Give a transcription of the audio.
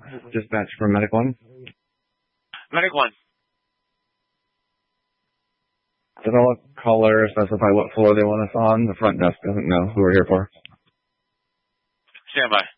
Dispatch from Medic 1. Medic 1. Develop caller, specify what floor they want us on. The front desk doesn't know who we're here for. Stand by.